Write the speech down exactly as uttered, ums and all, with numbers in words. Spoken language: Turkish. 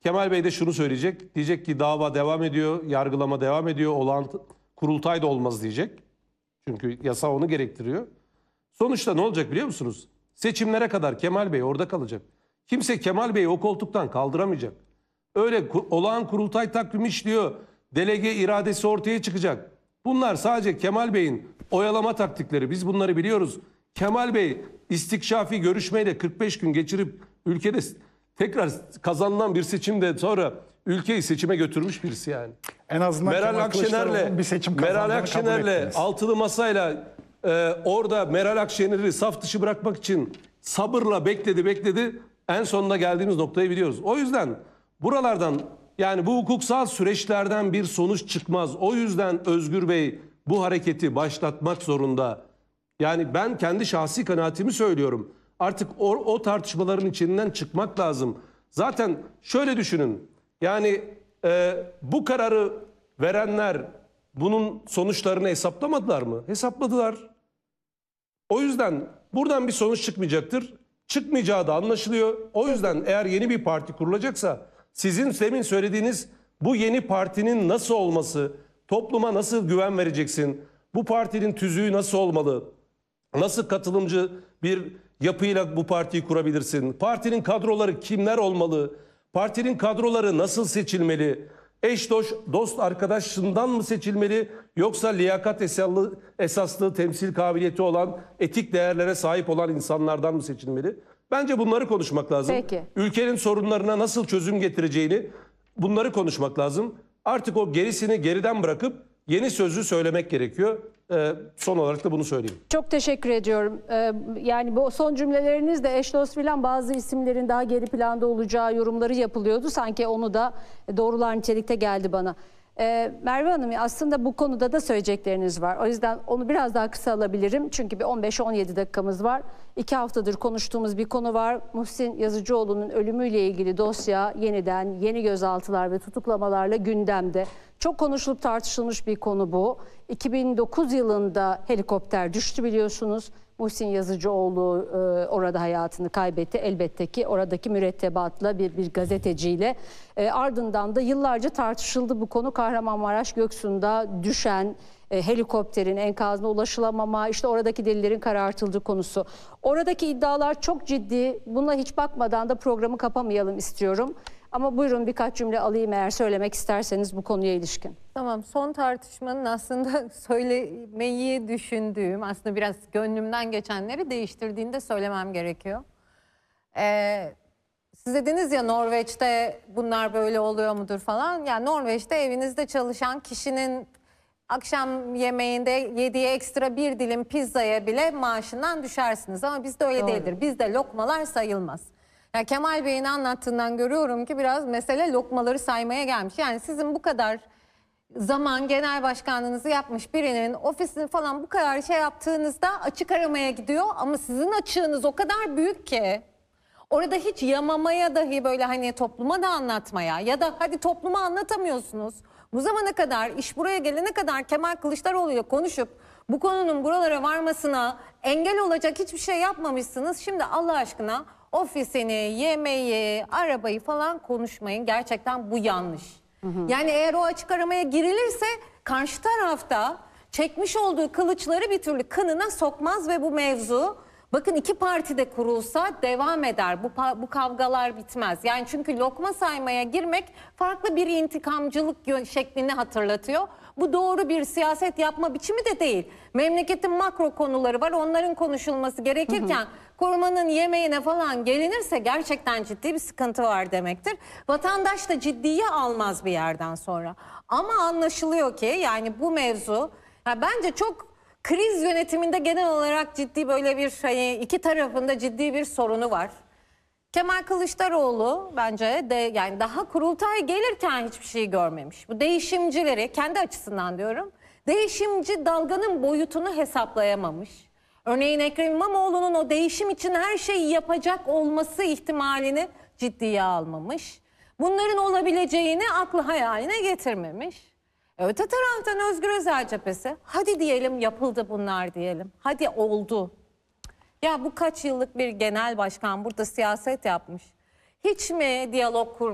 Kemal Bey de şunu söyleyecek. Diyecek ki dava devam ediyor, yargılama devam ediyor, olağan kurultay da olmaz diyecek. Çünkü yasa onu gerektiriyor. Sonuçta ne olacak biliyor musunuz? Seçimlere kadar Kemal Bey orada kalacak. Kimse Kemal Bey'i o koltuktan kaldıramayacak. Öyle olağan kurultay takvimi işliyor. Delege iradesi ortaya çıkacak. Bunlar sadece Kemal Bey'in oyalama taktikleri. Biz bunları biliyoruz. Kemal Bey istikşafi görüşmeyle kırk beş gün geçirip ülkede tekrar kazanılan bir seçimde sonra ülkeyi seçime götürmüş birisi yani. En azından Meral Kemal Kılıçdaroğlu'nun Akşener'le bir seçim Meral kazandığını kabul Akşener'le ettiniz. altılı masayla e, orada Meral Akşener'i saf dışı bırakmak için sabırla bekledi bekledi. En sonunda geldiğimiz noktayı biliyoruz. O yüzden buralardan yani bu hukuksal süreçlerden bir sonuç çıkmaz. O yüzden Özgür Bey bu hareketi başlatmak zorunda. Yani ben kendi şahsi kanaatimi söylüyorum. Artık o, o tartışmaların içinden çıkmak lazım. Zaten şöyle düşünün. Yani e, bu kararı verenler bunun sonuçlarını hesaplamadılar mı? Hesapladılar. O yüzden buradan bir sonuç çıkmayacaktır. Çıkmayacağı da anlaşılıyor. O yüzden eğer yeni bir parti kurulacaksa sizin demin söylediğiniz bu yeni partinin nasıl olması, topluma nasıl güven vereceksin, bu partinin tüzüğü nasıl olmalı, nasıl katılımcı bir yapıyla bu partiyi kurabilirsin, partinin kadroları kimler olmalı, partinin kadroları nasıl seçilmeli, eş dost, dost arkadaşından mı seçilmeli yoksa liyakat esaslı, esaslı temsil kabiliyeti olan etik değerlere sahip olan insanlardan mı seçilmeli? Bence bunları konuşmak lazım. Peki. Ülkenin sorunlarına nasıl çözüm getireceğini bunları konuşmak lazım. Artık o gerisini geriden bırakıp yeni sözü söylemek gerekiyor. Ee, son olarak da bunu söyleyeyim. Çok teşekkür ediyorum. Ee, yani bu son cümlelerinizde eş dost filan bazı isimlerin daha geri planda olacağı yorumları yapılıyordu. Sanki onu da doğrular nitelikte geldi bana. Ee, Merve Hanım aslında bu konuda da söyleyecekleriniz var. O yüzden onu biraz daha kısa alabilirim. Çünkü bir on beş on yedi dakikamız var. İki haftadır konuştuğumuz bir konu var. Muhsin Yazıcıoğlu'nun ölümüyle ilgili dosya yeniden yeni gözaltılar ve tutuklamalarla gündemde. Çok konuşulup tartışılmış bir konu bu. iki bin dokuz yılında helikopter düştü biliyorsunuz. Muhsin Yazıcıoğlu e, orada hayatını kaybetti. Elbette ki oradaki mürettebatla bir, bir gazeteciyle. E, ardından da yıllarca tartışıldı bu konu. Kahramanmaraş Göksu'nda düşen e, helikopterin enkazına ulaşılamama, işte oradaki delillerin karartıldığı konusu. Oradaki iddialar çok ciddi. Buna hiç bakmadan da programı kapamayalım istiyorum. Ama buyurun birkaç cümle alayım eğer söylemek isterseniz bu konuya ilişkin. Tamam, son tartışmanın aslında söylemeyi düşündüğüm, aslında biraz gönlümden geçenleri değiştirdiğinde söylemem gerekiyor. Ee, siz dediniz ya Norveç'te bunlar böyle oluyor mudur falan. Yani Norveç'te evinizde çalışan kişinin akşam yemeğinde yediği ekstra bir dilim pizzaya bile maaşından düşersiniz. Ama bizde öyle Doğru. değildir. Bizde lokmalar sayılmaz. Yani Kemal Bey'in anlattığından görüyorum ki biraz mesele lokmaları saymaya gelmiş. Yani sizin bu kadar zaman genel başkanlığınızı yapmış birinin ofisini falan bu kadar şey yaptığınızda açık aramaya gidiyor. Ama sizin açığınız o kadar büyük ki orada hiç yamamaya dahi böyle hani topluma da anlatmaya ya da hadi topluma anlatamıyorsunuz. Bu zamana kadar iş buraya gelene kadar Kemal Kılıçdaroğlu ile konuşup bu konunun buralara varmasına engel olacak hiçbir şey yapmamışsınız. Şimdi Allah aşkına ofisini, yemeği, arabayı falan konuşmayın. Gerçekten bu yanlış. Hı hı. Yani eğer o açık aramaya girilirse karşı tarafta çekmiş olduğu kılıçları bir türlü kınına sokmaz ve bu mevzu bakın iki parti de kurulsa devam eder. Bu, bu kavgalar bitmez. Yani çünkü lokma saymaya girmek farklı bir intikamcılık şeklini hatırlatıyor. Bu doğru bir siyaset yapma biçimi de değil. Memleketin makro konuları var. Onların konuşulması gerekirken hı hı. korumanın yemeğine falan gelinirse gerçekten ciddi bir sıkıntı var demektir. Vatandaş da ciddiye almaz bir yerden sonra. Ama anlaşılıyor ki yani bu mevzu yani bence çok kriz yönetiminde genel olarak ciddi böyle bir şey, iki tarafında ciddi bir sorunu var. Kemal Kılıçdaroğlu bence de yani daha kurultay gelirken hiçbir şey görmemiş. Bu değişimcileri kendi açısından diyorum. Değişimci dalganın boyutunu hesaplayamamış. Örneğin Ekrem İmamoğlu'nun o değişim için her şeyi yapacak olması ihtimalini ciddiye almamış. Bunların olabileceğini aklı hayaline getirmemiş. Öte taraftan Özgür Özel cephesi hadi diyelim yapıldı bunlar diyelim. Hadi oldu. Ya bu kaç yıllık bir genel başkan burada siyaset yapmış. Hiç mi diyalog kurmamış?